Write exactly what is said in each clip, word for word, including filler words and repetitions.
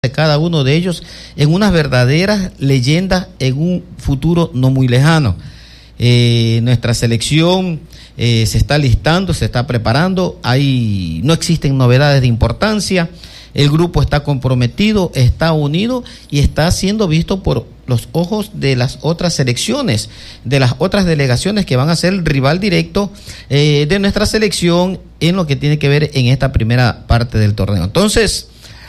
de cada uno de ellos en unas verdaderas leyendas en un futuro no muy lejano. Eh, nuestra selección eh, se está listando, se está preparando, hay, no existen novedades de importancia, el grupo está comprometido, está unido y está siendo visto por los ojos de las otras selecciones, de las otras delegaciones que van a ser el rival directo eh, de nuestra selección en lo que tiene que ver en esta primera parte del torneo. Entonces,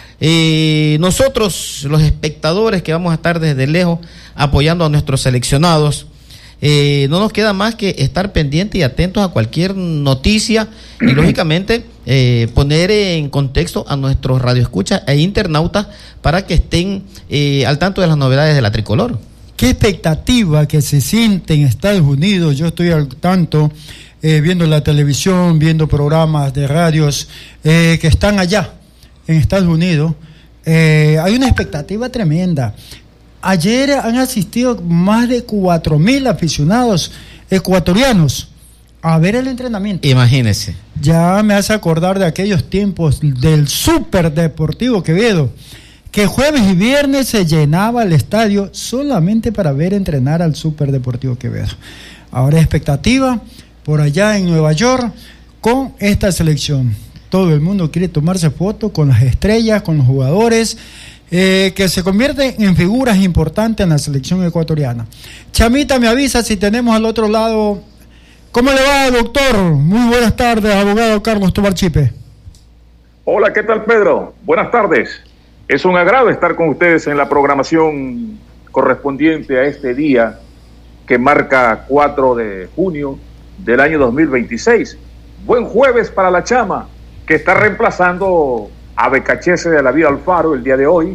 Eh, nosotros, los espectadores que vamos a estar desde lejos apoyando a nuestros seleccionados, eh, no nos queda más que estar pendientes y atentos a cualquier noticia y lógicamente eh, poner en contexto a nuestros radioescuchas e internautas para que estén eh, al tanto de las novedades de la tricolor. ¿Qué expectativa que se siente en Estados Unidos? Yo estoy al tanto, eh, viendo la televisión, viendo programas de radios eh, que están allá en Estados Unidos. Eh, hay una expectativa tremenda. Ayer han asistido más de cuatro mil aficionados ecuatorianos a ver el entrenamiento. Imagínese. Ya me hace acordar de aquellos tiempos del Super Deportivo Quevedo, que jueves y viernes se llenaba el estadio solamente para ver entrenar al Super Deportivo Quevedo. Ahora hay expectativa por allá en Nueva York con esta selección. Todo el mundo quiere tomarse fotos con las estrellas, con los jugadores, eh, que se convierten en figuras importantes en la selección ecuatoriana. Chamita, me avisa si tenemos al otro lado. ¿Cómo le va, doctor? Muy buenas tardes, abogado Carlos Tobar Chipe. Hola, ¿qué tal, Pedro? Buenas tardes. Es un agrado estar con ustedes en la programación correspondiente a este día que marca cuatro de junio del año dos mil veintiséis. Buen jueves para la Chama, que está reemplazando a Becachese de la Vida Alfaro el día de hoy,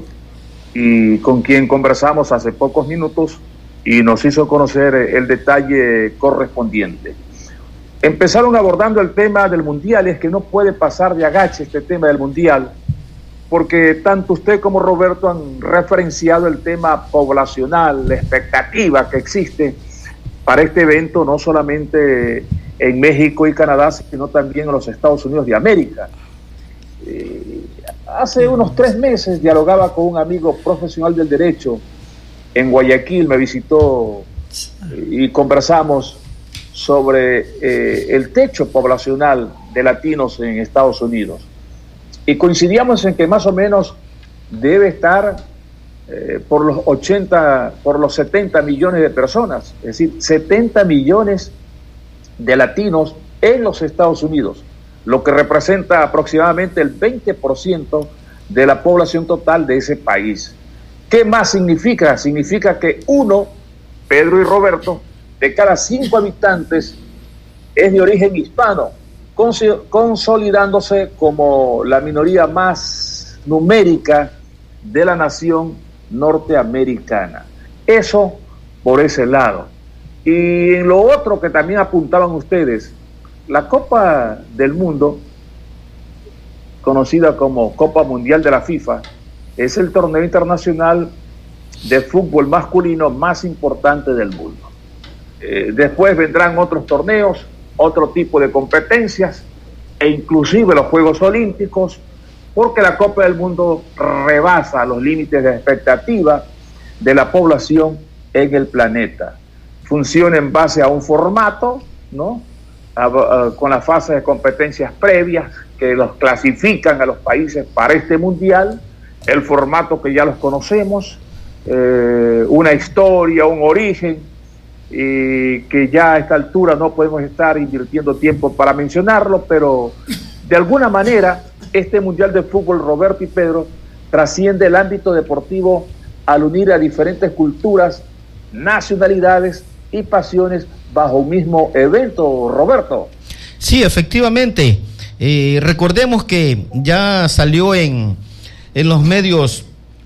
y con quien conversamos hace pocos minutos y nos hizo conocer el detalle correspondiente. Empezaron abordando el tema del Mundial, es que no puede pasar de agache este tema del Mundial, porque tanto usted como Roberto han referenciado el tema poblacional, la expectativa que existe para este evento, no solamente en México y Canadá, sino también en los Estados Unidos de América. Eh, hace unos tres meses dialogaba con un amigo profesional del derecho en Guayaquil, me visitó eh, y conversamos sobre eh, el techo poblacional de latinos en Estados Unidos. Y coincidíamos en que más o menos debe estar eh, por los ochenta, por los setenta millones de personas, es decir, setenta millones de latinos en los Estados Unidos, lo que representa aproximadamente el veinte por ciento de la población total de ese país. ¿Qué más significa? Significa que uno, Pedro y Roberto, de cada cinco habitantes es de origen hispano, cons- consolidándose como la minoría más numérica de la nación norteamericana. Eso por ese lado. Y en lo otro que también apuntaban ustedes, la Copa del Mundo, conocida como Copa Mundial de la FIFA, es el torneo internacional de fútbol masculino más importante del mundo. Eh, después vendrán otros torneos, otro tipo de competencias, e inclusive los Juegos Olímpicos, porque la Copa del Mundo rebasa los límites de expectativa de la población en el planeta. Funciona en base a un formato, ¿no? A, a, con las fases de competencias previas que los clasifican a los países para este mundial, el formato que ya los conocemos, eh, una historia, un origen, y que ya a esta altura no podemos estar invirtiendo tiempo para mencionarlo, pero de alguna manera este mundial de fútbol, Roberto y Pedro, trasciende el ámbito deportivo al unir a diferentes culturas, nacionalidades y pasiones bajo un mismo evento, Roberto. Sí, efectivamente. Eh, recordemos que ya salió en, en los medios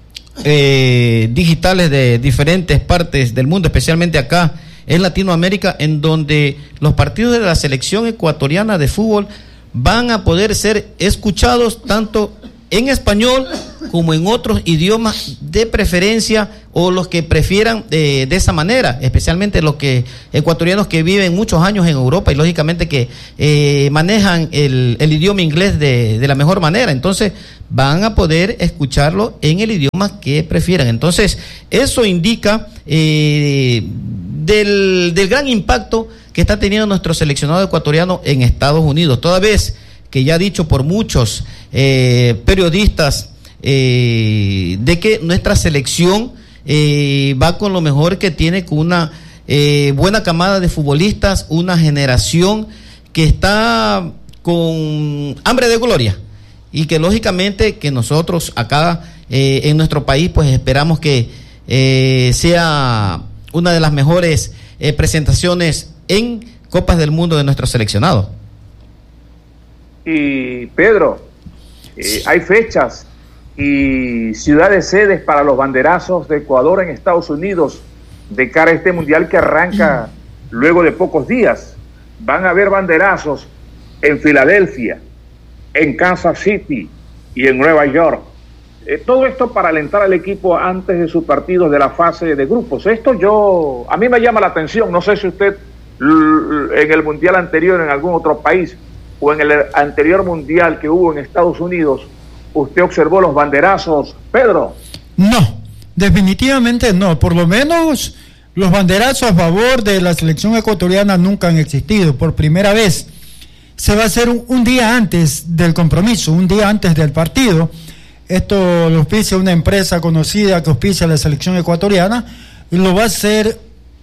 eh, digitales de diferentes partes del mundo, especialmente acá en Latinoamérica, en donde los partidos de la selección ecuatoriana de fútbol van a poder ser escuchados tanto en español como en otros idiomas de preferencia, o los que prefieran de, de esa manera, especialmente los que ecuatorianos que viven muchos años en Europa y lógicamente que eh, manejan el, el idioma inglés de, de la mejor manera. Entonces van a poder escucharlo en el idioma que prefieran. Entonces eso indica eh, del, del gran impacto que está teniendo nuestro seleccionado ecuatoriano en Estados Unidos, toda vez que ya dicho por muchos eh, periodistas eh, de que nuestra selección eh, va con lo mejor que tiene, con una eh, buena camada de futbolistas, una generación que está con hambre de gloria, y que lógicamente que nosotros acá eh, en nuestro país pues esperamos que eh, sea una de las mejores eh, presentaciones en Copas del Mundo de nuestro seleccionado. Y Pedro, eh, hay fechas y ciudades sedes para los banderazos de Ecuador en Estados Unidos de cara a este mundial que arranca luego de pocos días. Van a haber banderazos en Filadelfia, en Kansas City y en Nueva York. Eh, todo esto para alentar al equipo antes de sus partidos de la fase de grupos. Esto yo, a mí me llama la atención. No sé si usted en el mundial anterior en algún otro país o en el anterior mundial que hubo en Estados Unidos, ¿usted observó los banderazos, Pedro? No, definitivamente no. Por lo menos los banderazos a favor de la selección ecuatoriana nunca han existido. Por primera vez se va a hacer un, un día antes del compromiso, un día antes del partido. Esto lo auspicia una empresa conocida que auspicia la selección ecuatoriana, y lo va a hacer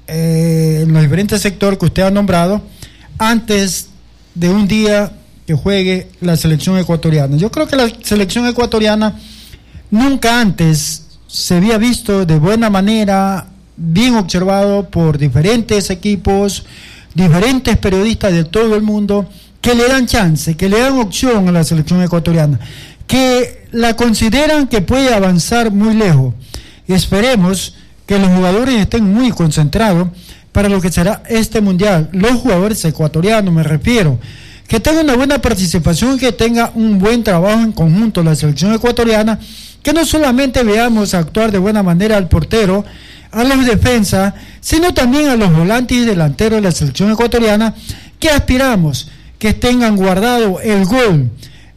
eh, en los diferentes sectores que usted ha nombrado antes de un día que juegue la selección ecuatoriana. Yo creo que la selección ecuatoriana nunca antes se había visto de buena manera, bien observado por diferentes equipos, diferentes periodistas de todo el mundo, que le dan chance, que le dan opción a la selección ecuatoriana, que la consideran que puede avanzar muy lejos. Y esperemos que los jugadores estén muy concentrados para lo que será este mundial. Los jugadores ecuatorianos, me refiero, que tenga una buena participación, que tenga un buen trabajo en conjunto la selección ecuatoriana, que no solamente veamos actuar de buena manera al portero, a los defensas, sino también a los volantes y delanteros de la selección ecuatoriana, que aspiramos que tengan guardado el gol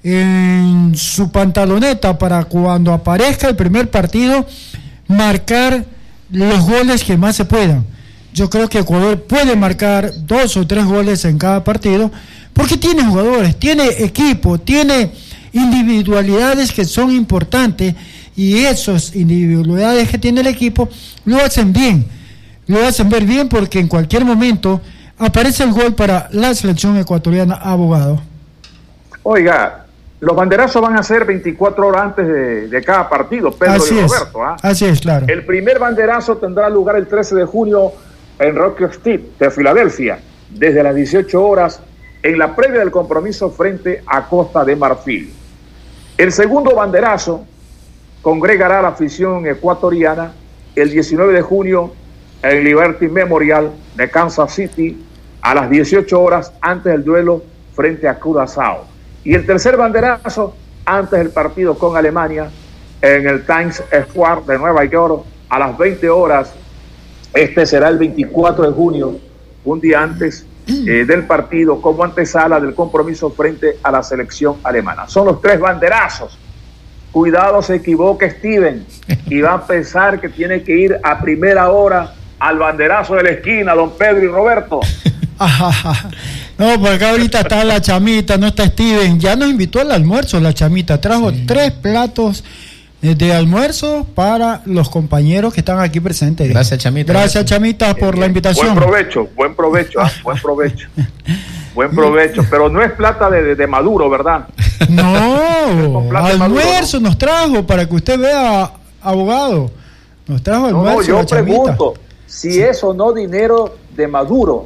en su pantaloneta para cuando aparezca el primer partido, marcar los goles que más se puedan. Yo creo que Ecuador puede marcar dos o tres goles en cada partido, porque tiene jugadores, tiene equipo, tiene individualidades que son importantes, y esas individualidades que tiene el equipo lo hacen bien, lo hacen ver bien, porque en cualquier momento aparece el gol para la selección ecuatoriana, abogado. Oiga, los banderazos van a ser veinticuatro horas antes de, de cada partido, Pedro Así y es, Roberto. ¿ah? Así es, claro. El primer banderazo tendrá lugar el trece de junio en Rock Street de Filadelfia, desde las dieciocho horas, en la previa del compromiso frente a Costa de Marfil. El segundo banderazo congregará a la afición ecuatoriana el diecinueve de junio en Liberty Memorial de Kansas City a las dieciocho horas, antes del duelo frente a Curazao. Y el tercer banderazo antes del partido con Alemania en el Times Square de Nueva York a las veinte horas. Este será el veinticuatro de junio, un día antes eh, del partido, como antesala del compromiso frente a la selección alemana. Son los tres banderazos. Cuidado, se equivoque Steven y va a pensar que tiene que ir a primera hora al banderazo de la esquina, don Pedro y Roberto. No, porque acá ahorita está la chamita, no está Steven. Ya nos invitó al almuerzo la chamita. Trajo sí. tres platos de almuerzo para los compañeros que están aquí presentes. Gracias, chamita. Gracias, gracias. chamita, por la invitación. Buen provecho, buen provecho, ¿eh? buen provecho. Buen provecho, pero no es plata de, de, de Maduro, ¿verdad? No, almuerzo Maduro, ¿no? Nos trajo, para que usted vea, abogado. Nos trajo almuerzo. No, no, yo pregunto si sí. es o no dinero de Maduro.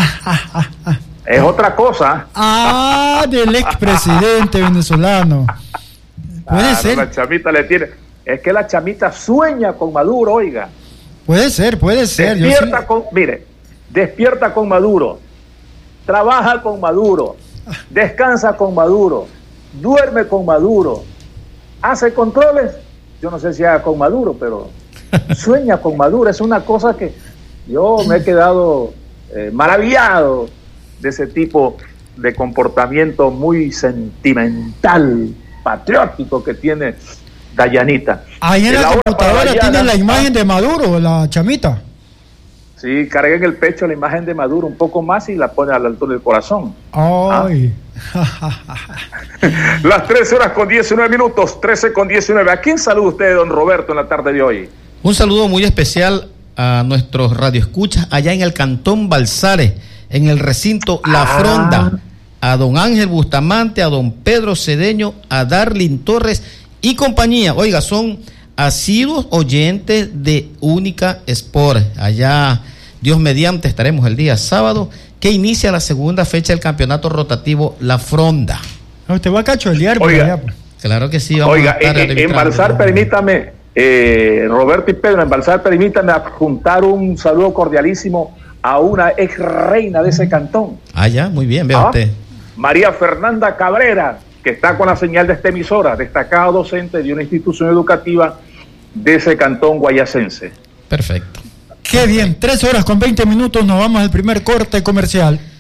Es otra cosa. Ah, del expresidente venezolano. Puede ah, ser. No, la chamita le tiene. Es que la chamita sueña con Maduro, oiga. Puede ser, puede ser. Despierta sí. con, mire, despierta con Maduro, trabaja con Maduro, descansa con Maduro, duerme con Maduro, hace controles, yo no sé si haga con Maduro, pero sueña con Maduro. Es una cosa que yo me he quedado eh, maravillado de ese tipo de comportamiento muy sentimental, patriótico que tiene Dayanita. Ahí en, en la, la computadora tiene la imagen de Maduro, la chamita. Sí, carga en el pecho la imagen de Maduro un poco más y la pone a la altura del corazón. Ay. ¿Ah? Las trece horas con diecinueve minutos, trece con diecinueve. ¿A quién saluda usted, don Roberto, en la tarde de hoy? Un saludo muy especial a nuestros radioescuchas allá en el Cantón Balsares, en el recinto La ah. Fronda, a don Ángel Bustamante, a don Pedro Cedeño, a Darlin Torres y compañía. Oiga, son asiduos oyentes de Única Sport. Allá, Dios mediante, estaremos el día sábado, que inicia la segunda fecha del campeonato rotativo La Fronda. Usted va a cacholear por Oiga, allá, pues. Claro que sí. Vamos Oiga, a estar en, en Balsar, permítame, eh, Roberto y Pedro, en Balsar, permítame juntar un saludo cordialísimo a una ex reina de ese cantón. Ah, ya, muy bien, vea ¿Ah? usted. María Fernanda Cabrera, que está con la señal de esta emisora, destacada docente de una institución educativa de ese cantón guayacense. Perfecto. Qué bien, tres horas con veinte minutos, nos vamos al primer corte comercial.